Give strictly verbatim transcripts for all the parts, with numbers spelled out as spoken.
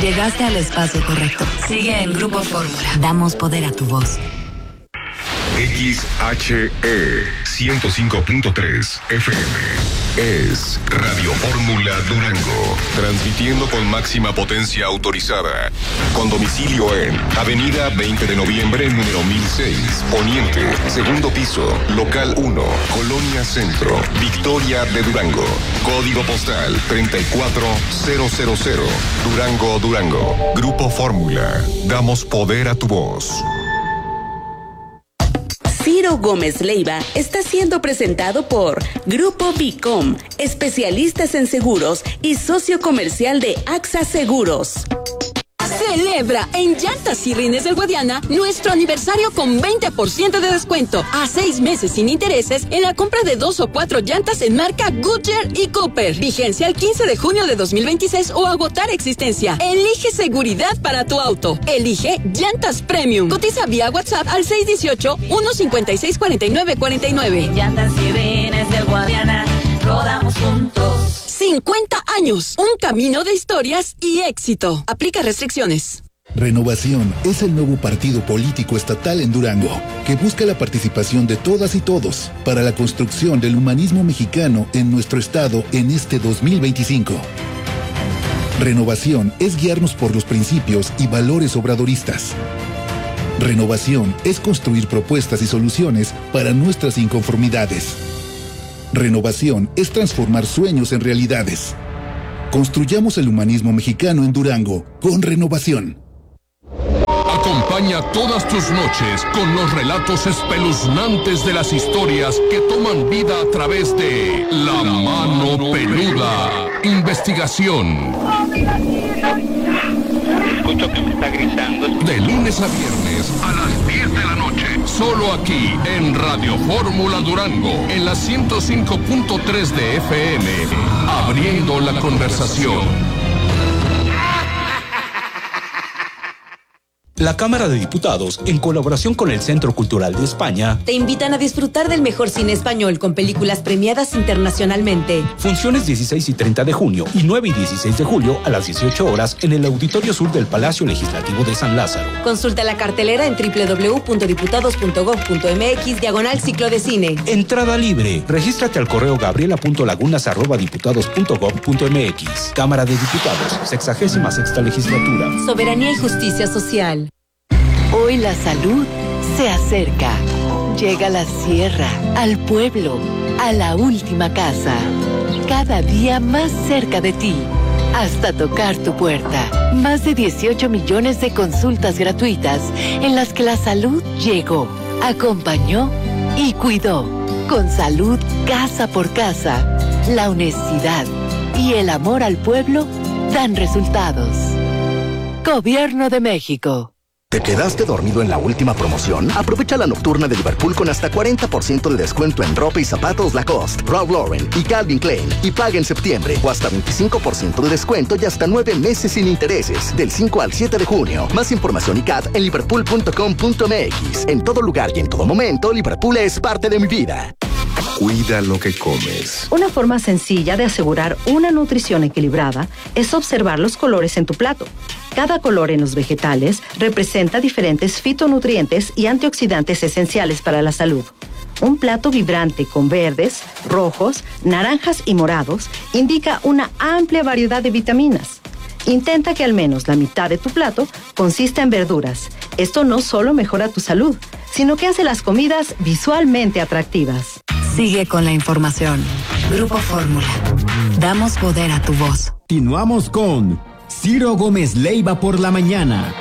Llegaste al espacio correcto. Sigue en Grupo Fórmula. Damos poder a tu voz. X H E ciento cinco punto tres F M es Radio Fórmula Durango, transmitiendo con máxima potencia autorizada, con domicilio en Avenida veinte de noviembre, número mil seis, Poniente, segundo piso, local uno, Colonia Centro, Victoria de Durango, código postal treinta y cuatro mil, Durango, Durango. Grupo Fórmula, damos poder a tu voz. Ciro Gómez Leiva está siendo presentado por Grupo Bicom, especialistas en seguros y socio comercial de AXA Seguros. Celebra en Llantas y Rines del Guadiana nuestro aniversario con veinte por ciento de descuento a seis meses sin intereses en la compra de dos o cuatro llantas en marca Goodyear y Cooper. Vigencia el quince de junio de dos mil veintiséis o agotar existencia. Elige seguridad para tu auto. Elige Llantas Premium. Cotiza vía WhatsApp al seis uno ocho, uno cinco seis, cuatro nueve cuatro nueve. Llantas y Rines del Guadiana, rodamos juntos. cincuenta años, un camino de historias y éxito. Aplica restricciones. Renovación es el nuevo partido político estatal en Durango, que busca la participación de todas y todos para la construcción del humanismo mexicano en nuestro estado en este dos mil veinticinco. Renovación es guiarnos por los principios y valores obradoristas. Renovación es construir propuestas y soluciones para nuestras inconformidades. Renovación es transformar sueños en realidades. Construyamos el humanismo mexicano en Durango con Renovación. Acompaña todas tus noches con los relatos espeluznantes de las historias que toman vida a través de La Mano Peluda. Investigación. Escucho que me está gritando. De lunes a viernes a las diez de la noche. Solo aquí en Radio Fórmula Durango, en la ciento cinco punto tres de F M. Abriendo la conversación. La Cámara de Diputados, en colaboración con el Centro Cultural de España, te invitan a disfrutar del mejor cine español con películas premiadas internacionalmente. Funciones dieciséis y treinta de junio y nueve y dieciséis de julio a las dieciocho horas en el Auditorio Sur del Palacio Legislativo de San Lázaro. Consulta la cartelera en doble u doble u doble u punto diputados punto gob punto eme equis diagonal ciclo de cine. Entrada libre. Regístrate al correo gabriela punto lagunas arroba diputados punto gob punto eme equis. Cámara de Diputados, sexagésima sexta legislatura. Soberanía y justicia social. Hoy la salud se acerca. Llega a la sierra, al pueblo, a la última casa. Cada día más cerca de ti, hasta tocar tu puerta. Más de dieciocho millones de consultas gratuitas en las que la salud llegó, acompañó y cuidó. Con salud casa por casa, la honestidad y el amor al pueblo dan resultados. Gobierno de México. ¿Te quedaste dormido en la última promoción? Aprovecha la nocturna de Liverpool con hasta cuarenta por ciento de descuento en ropa y zapatos Lacoste, Ralph Lauren y Calvin Klein. Y paga en septiembre. O hasta veinticinco por ciento de descuento y hasta nueve meses sin intereses. Del cinco al siete de junio. Más información y C A T en liverpool punto com punto eme equis. En todo lugar y en todo momento, Liverpool es parte de mi vida. Cuida lo que comes. Una forma sencilla de asegurar una nutrición equilibrada es observar los colores en tu plato. Cada color en los vegetales representa diferentes fitonutrientes y antioxidantes esenciales para la salud. Un plato vibrante con verdes, rojos, naranjas y morados indica una amplia variedad de vitaminas. Intenta que al menos la mitad de tu plato consista en verduras. Esto no solo mejora tu salud, sino que hace las comidas visualmente atractivas. Sigue con la información. Grupo Fórmula. Damos poder a tu voz. Continuamos con Ciro Gómez Leiva por la mañana.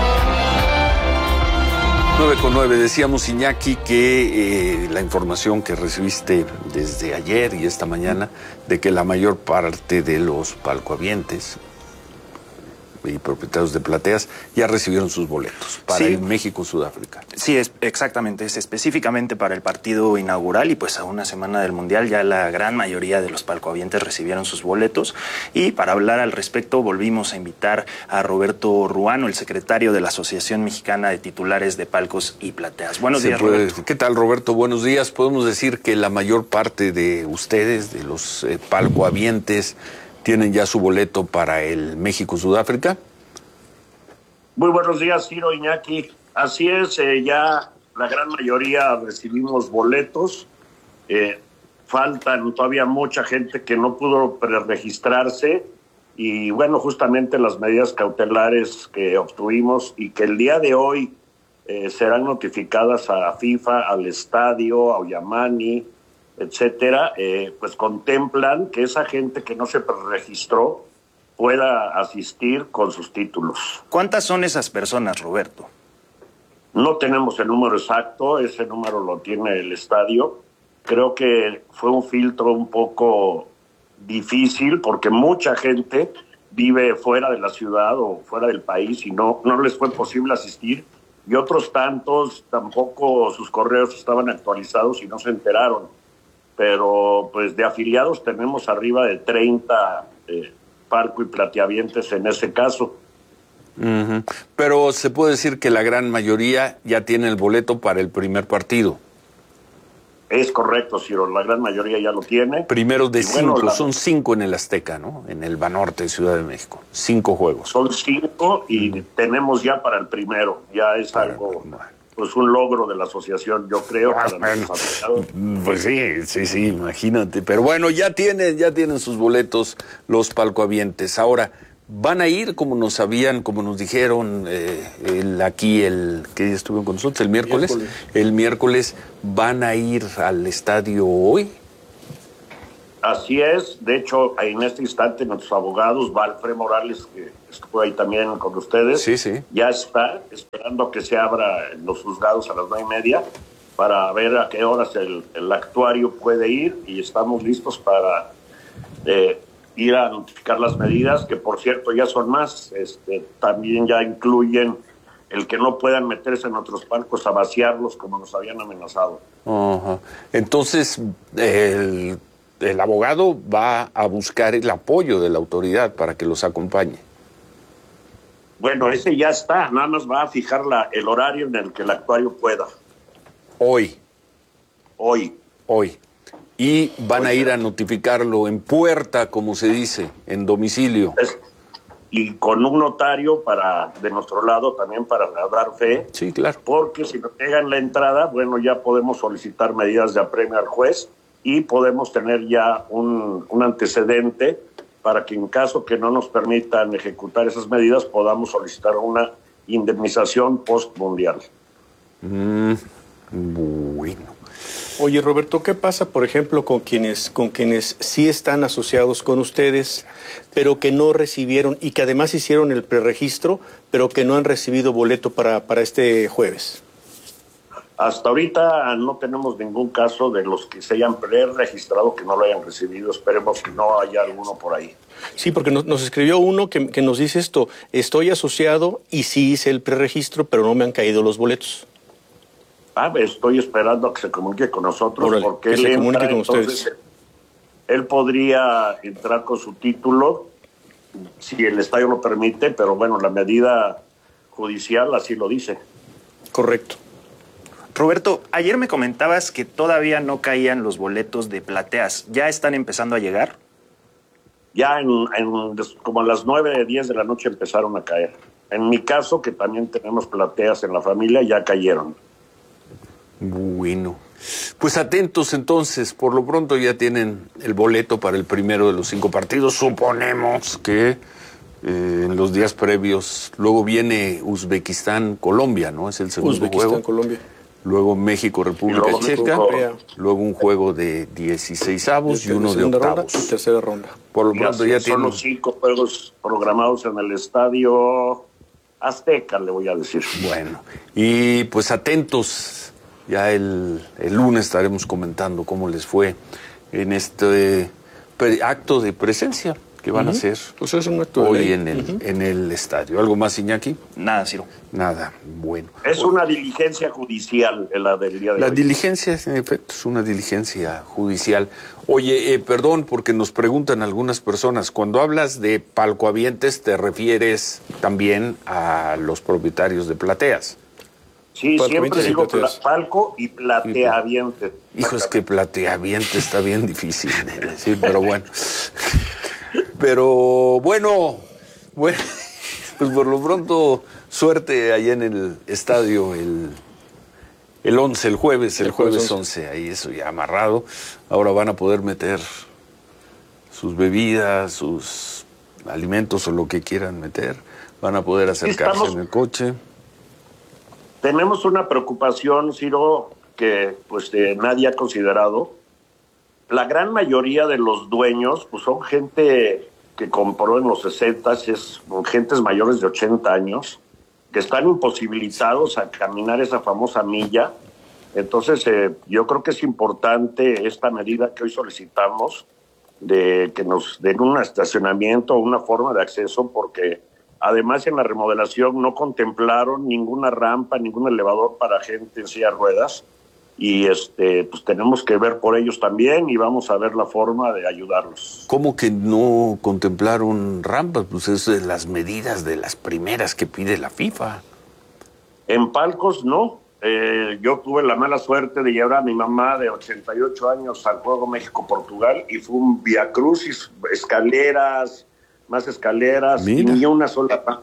nueve con nueve, decíamos, Iñaki, que eh, la información que recibiste desde ayer y esta mañana de que la mayor parte de los palcoavientes y propietarios de plateas ya recibieron sus boletos para sí. ir México-Sudáfrica. Sí, es, exactamente, es específicamente para el partido inaugural y pues a una semana del Mundial ya la gran mayoría de los palcoavientes recibieron sus boletos. Y para hablar al respecto volvimos a invitar a Roberto Ruano, el secretario de la Asociación Mexicana de Titulares de Palcos y Plateas. Buenos días, puede, Roberto. ¿Qué tal, Roberto? Buenos días. Podemos decir que la mayor parte de ustedes, de los eh, palcoavientes, tienen ya su boleto para el México-Sudáfrica. Muy buenos días, Ciro, Iñaki. Así es, eh, ya la gran mayoría recibimos boletos. Eh, faltan todavía mucha gente que no pudo preregistrarse y bueno, justamente las medidas cautelares que obtuvimos y que el día de hoy eh, serán notificadas a FIFA, al estadio, a Oyamani, etcétera, eh, pues contemplan que esa gente que no se preregistró pueda asistir con sus títulos. ¿Cuántas son esas personas, Roberto? No tenemos el número exacto, ese número lo tiene el estadio. Creo que fue un filtro un poco difícil porque mucha gente vive fuera de la ciudad o fuera del país y no, no les fue posible asistir. Y otros tantos tampoco sus correos estaban actualizados y no se enteraron. Pero pues de afiliados tenemos arriba de treinta eh, palco y plateavientes en ese caso. Uh-huh. Pero se puede decir que la gran mayoría ya tiene el boleto para el primer partido. Es correcto, Ciro, la gran mayoría ya lo tiene. Primero de y cinco, bueno, la... son cinco en el Azteca, ¿no? En el Banorte, Ciudad de México. Cinco juegos. Son cinco y uh-huh. tenemos ya para el primero. Ya es para algo, pues un logro de la asociación, yo creo. Ah, para bueno. los Pues sí, sí, sí, imagínate. Pero bueno, ya tienen, ya tienen sus boletos los palcoavientes. Ahora, van a ir como nos habían, como nos dijeron eh, el, aquí el que estuvo con nosotros el miércoles, miércoles, el miércoles van a ir al estadio hoy. Así es, de hecho en este instante nuestros abogados, Valfred Morales, que estuvo ahí también con ustedes, sí, sí. ya está esperando que se abra los juzgados a las nueve y media para ver a qué horas el, el actuario puede ir y estamos listos para eh, ir a notificar las medidas, que por cierto ya son más, este, también ya incluyen el que no puedan meterse en otros palcos a vaciarlos como nos habían amenazado. Uh-huh. Entonces, el, el abogado va a buscar el apoyo de la autoridad para que los acompañe. Bueno, ese ya está, nada más va a fijar la, el horario en el que el actuario pueda. Hoy. Hoy. Hoy. Y van a ir a notificarlo en puerta, como se dice, en domicilio. Es, y con un notario para de nuestro lado también para dar fe. Sí, claro. Porque si nos llegan la entrada, bueno, ya podemos solicitar medidas de apremio al juez y podemos tener ya un, un antecedente para que en caso que no nos permitan ejecutar esas medidas podamos solicitar una indemnización post-mundial. Mm, bueno. Oye, Roberto, ¿qué pasa, por ejemplo, con quienes, con quienes sí están asociados con ustedes, pero que no recibieron y que además hicieron el preregistro, pero que no han recibido boleto para, para este jueves? Hasta ahorita no tenemos ningún caso de los que se hayan preregistrado que no lo hayan recibido. Esperemos que no haya alguno por ahí. Sí, porque nos, nos escribió uno que, que nos dice esto: estoy asociado y sí hice el preregistro, pero no me han caído los boletos. Ah, estoy esperando a que se comunique con nosotros. Órale, porque que él se entra, comunique con entonces, ustedes. Él podría entrar con su título si el estadio lo permite, pero bueno, la medida judicial así lo dice. Correcto. Roberto, ayer me comentabas que todavía no caían los boletos de plateas. ¿Ya están empezando a llegar? Ya en, en como a las nueve, diez de la noche empezaron a caer. En mi caso, que también tenemos plateas en la familia, ya cayeron. Bueno, pues atentos entonces, por lo pronto ya tienen el boleto para el primero de los cinco partidos. Suponemos que eh, en los días previos, luego viene Uzbekistán, Colombia, ¿no? Es el segundo Uzbekistán, juego. Colombia. Luego México, República luego Checa, México. luego un juego de dieciseisavos y uno de octavos. Ronda y tercera ronda. Por lo pronto ya, ya son tienen los cinco juegos programados en el estadio Azteca, le voy a decir. Bueno, y pues atentos. Ya el, el lunes estaremos comentando cómo les fue en este acto de presencia que van uh-huh. a hacer pues es un acto hoy de en el, uh-huh. en el estadio. ¿Algo más, Iñaki? Nada, Ciro. Nada, bueno. Es una diligencia judicial la del día de La hoy. diligencia, en efecto, es una diligencia judicial. Oye, eh, perdón, porque nos preguntan algunas personas, cuando hablas de palcoavientes, ¿te refieres también a los propietarios de plateas? Sí, siempre digo pla palco y plateaviente. Hijo, es que plateaviente está bien difícil de decir, pero bueno. Pero bueno, bueno, Pues por lo pronto, suerte allá en el estadio el, el once, el jueves, el, el jueves, jueves once, ahí eso ya amarrado. Ahora van a poder meter sus bebidas, sus alimentos o lo que quieran meter. Van a poder acercarse Estamos... en el coche. Tenemos una preocupación, Ciro, que pues eh, nadie ha considerado. La gran mayoría de los dueños pues son gente que compró en los sesentas, es gentes mayores de ochenta años, que están imposibilitados a caminar esa famosa milla. Entonces eh, yo creo que es importante esta medida que hoy solicitamos, de que nos den un estacionamiento o una forma de acceso, porque además en la remodelación no contemplaron ninguna rampa, ningún elevador para gente en silla de ruedas, y este pues tenemos que ver por ellos también y vamos a ver la forma de ayudarlos. ¿Cómo que no contemplaron rampas? Pues es de las medidas de las primeras que pide la FIFA. En palcos no. Eh, yo tuve la mala suerte de llevar a mi mamá de ochenta y ocho años al Juego México-Portugal y fue un viacrucis, escaleras, más escaleras, Mira. y ni una sola rampa.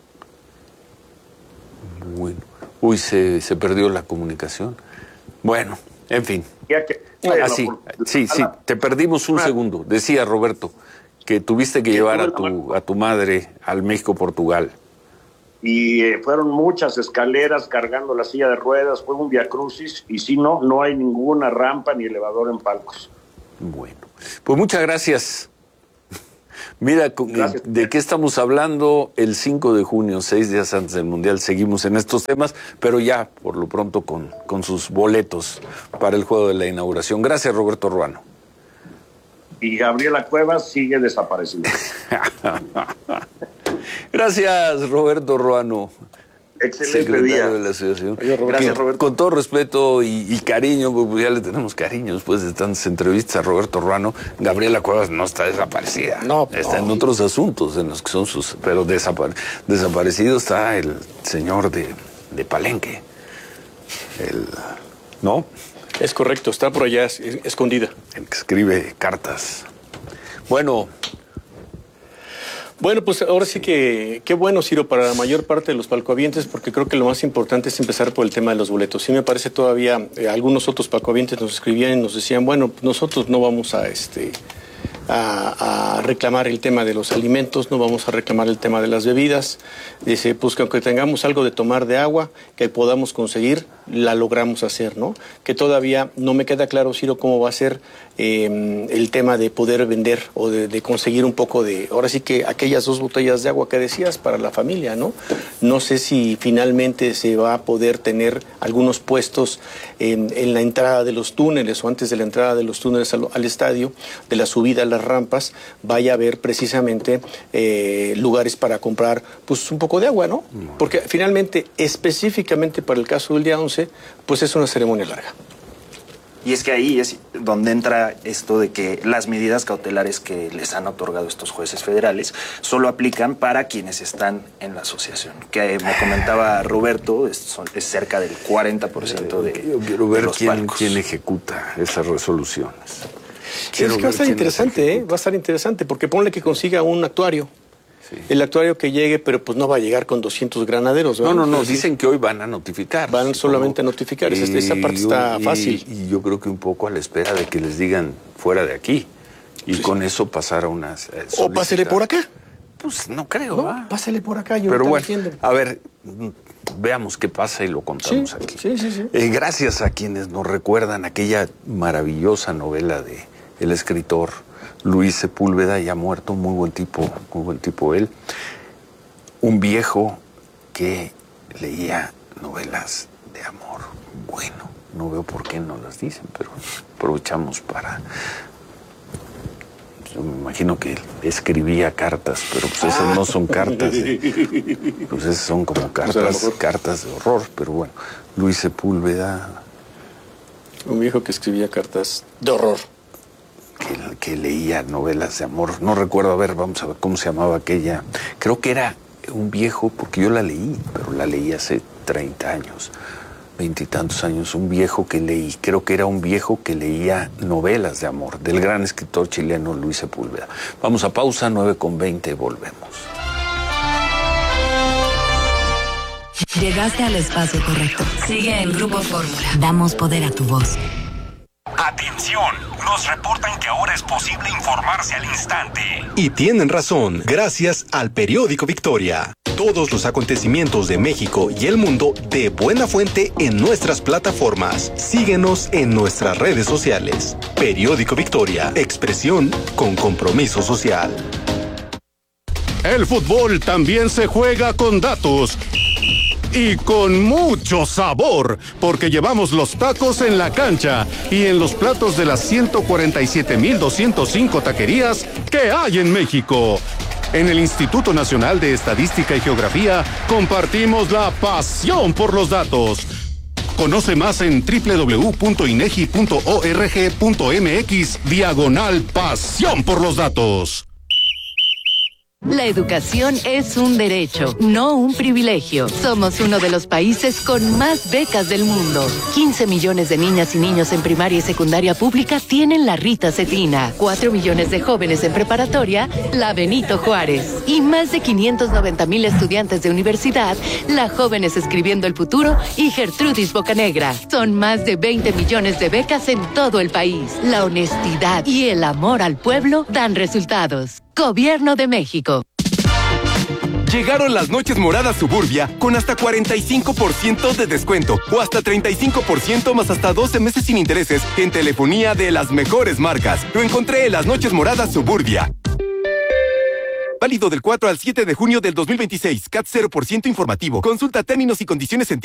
Bueno, uy, se, se perdió la comunicación. Bueno, en fin. Ya que, bueno, Así, sí, sí, te perdimos un ah. segundo. Decía Roberto que tuviste que llevar a tu, a tu madre al México-Portugal. Y eh, fueron muchas escaleras cargando la silla de ruedas, fue un viacrucis, y si no, no hay ninguna rampa ni elevador en palcos. Bueno, pues muchas gracias. Mira, gracias. ¿De qué estamos hablando? El cinco de junio, seis días antes del Mundial, seguimos en estos temas, pero ya, por lo pronto, con, con sus boletos para el juego de la inauguración. Gracias, Roberto Ruano. Y Gabriela Cuevas sigue desaparecida. Gracias, Roberto Ruano. Excelente día. De la asociación. Oye, Roberto. Gracias, Roberto. Con todo respeto y, y cariño, pues ya le tenemos cariño después de tantas entrevistas a Roberto Ruano. Gabriela Cuevas no está desaparecida. No, está no. en otros asuntos en los que son sus. Pero desapare, desaparecido está el señor de, de Palenque. El. ¿No? Es correcto, está por allá es, escondida. El que escribe cartas. Bueno. Bueno, pues ahora sí que qué bueno, Ciro, para la mayor parte de los palcohabientes, porque creo que lo más importante es empezar por el tema de los boletos. Sí me parece todavía, eh, algunos otros palcohabientes nos escribían y nos decían, bueno, nosotros no vamos a este a, a reclamar el tema de los alimentos, no vamos a reclamar el tema de las bebidas. Dice, pues que aunque tengamos algo de tomar de agua que podamos conseguir, la logramos hacer, ¿no? Que todavía no me queda claro, Ciro, cómo va a ser eh, el tema de poder vender o de, de conseguir un poco de, ahora sí que aquellas dos botellas de agua que decías para la familia, ¿no? No sé si finalmente se va a poder tener algunos puestos en, en la entrada de los túneles o antes de la entrada de los túneles al, al estadio, de la subida a las rampas, vaya a haber precisamente eh, lugares para comprar pues un poco de agua, ¿no? Porque finalmente, específicamente para el caso del día once, pues es una ceremonia larga. Y es que ahí es donde entra esto de que las medidas cautelares que les han otorgado estos jueces federales solo aplican para quienes están en la asociación. Que me comentaba Roberto, es, son, es cerca del cuarenta por ciento de, Yo quiero ver de los quién, palcos. quién ejecuta esas resoluciones. Quiero es que va a estar interesante, ¿eh? Va a estar interesante, porque ponle que consiga un actuario. Sí. El actuario que llegue, pero pues no va a llegar con doscientos granaderos, ¿verdad? No, no, no, decir, dicen que hoy van a notificar. Van solamente a notificar, y, esa, esa parte está y, fácil. Y yo creo que un poco a la espera de que les digan fuera de aquí, y sí, con eso pasar a unas... Eh, o pásele por acá. Pues no creo, no, ¿ah? Pásele por acá, yo Pero bueno, entiendo. A ver, veamos qué pasa y lo contamos sí, aquí. Sí, sí, sí. Eh, gracias a quienes nos recuerdan aquella maravillosa novela de el escritor Luis Sepúlveda, ya muerto, muy buen tipo, muy buen tipo él. Un viejo que leía novelas de amor. Bueno, no veo por qué no las dicen, pero aprovechamos para... Yo me imagino que escribía cartas, pero pues esas ah. no son cartas. De, pues esas son como cartas, o sea, cartas de horror, pero bueno. Luis Sepúlveda. Un viejo que escribía cartas de horror. Que, que leía novelas de amor. No recuerdo, a ver, vamos a ver cómo se llamaba aquella. Creo que era un viejo, porque yo la leí, pero la leí hace treinta años, veintitantos años. Un viejo que leí, creo que era un viejo que leía novelas de amor, del gran escritor chileno Luis Sepúlveda. Vamos a pausa, nueve con veinte, volvemos. Llegaste al espacio correcto. Sigue en Grupo Fórmula. Damos poder a tu voz. Atención, nos reportan que ahora es posible informarse al instante. Y tienen razón, gracias al periódico Victoria. Todos los acontecimientos de México y el mundo de buena fuente en nuestras plataformas. Síguenos en nuestras redes sociales. Periódico Victoria, expresión con compromiso social. El fútbol también se juega con datos. Y con mucho sabor, porque llevamos los tacos en la cancha y en los platos de las ciento cuarenta y siete mil doscientos cinco taquerías que hay en México. En el Instituto Nacional de Estadística y Geografía compartimos la pasión por los datos. Conoce más en doble u doble u doble u punto inegi punto org punto mx diagonal pasión por los datos. La educación es un derecho, no un privilegio. Somos uno de los países con más becas del mundo. quince millones de niñas y niños en primaria y secundaria pública tienen la Rita Cetina. cuatro millones de jóvenes en preparatoria, la Benito Juárez. Y más de quinientos noventa mil estudiantes de universidad, la Jóvenes Escribiendo el Futuro y Gertrudis Bocanegra. Son más de veinte millones de becas en todo el país. La honestidad y el amor al pueblo dan resultados. Gobierno de México. Llegaron las noches moradas Suburbia con hasta cuarenta y cinco por ciento de descuento o hasta treinta y cinco por ciento más hasta doce meses sin intereses en telefonía de las mejores marcas. Lo encontré en las noches moradas Suburbia. Válido del cuatro al siete de junio del dos mil veintiséis. C A T cero por ciento informativo. Consulta términos y condiciones en